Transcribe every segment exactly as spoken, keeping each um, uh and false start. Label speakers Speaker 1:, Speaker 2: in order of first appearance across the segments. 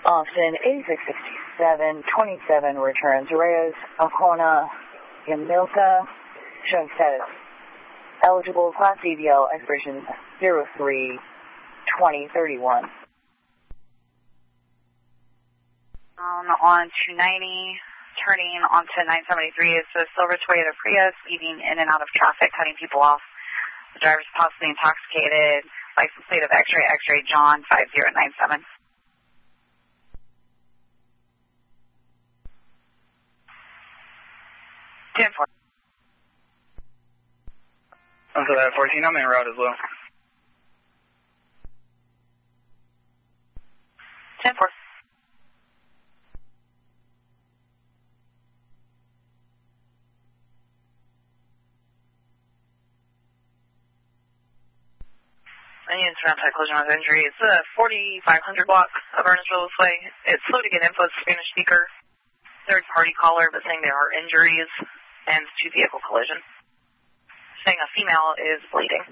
Speaker 1: Austin eighty-six sixty-seven twenty-seven returns. Reyes, Alcona, Yamilka, showing status eligible, Class C D L, expiration zero three twenty thirty-one.
Speaker 2: Um, on two ninety, turning onto nine seventy-three, it's a silver Toyota Prius, speeding in and out of traffic, cutting people off. The driver's possibly intoxicated. License plate of X-ray, X-ray John five zero nine seven. ten four.
Speaker 3: Onto that fourteen, I'm en route as well.
Speaker 2: ten four. Union's around collision with injury. It's a forty-five hundred block of Earnestville this way. It's slow to get info. It's Spanish speaker. Third party caller, but saying there are injuries and two vehicle collision. Saying a female is bleeding.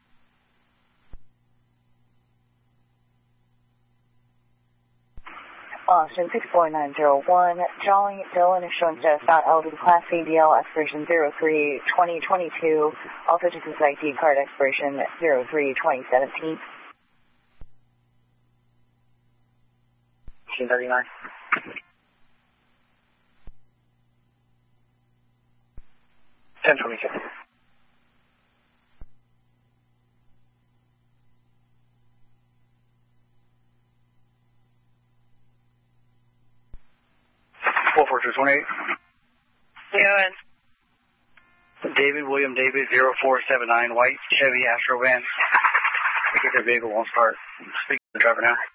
Speaker 1: Austin six four nine zero one, Jolly Dylan is showing status not eligible, Class C D L, expiration zero three twenty twenty-two, also just his I D card expiration zero three twenty seventeen.
Speaker 3: fifteen thirty-nine. ten twenty-six. four four two twenty-eight.
Speaker 2: Yeah,
Speaker 3: David William David zero four seven nine, white Chevy Astro van. I get their vehicle won't start. Speak to the driver now.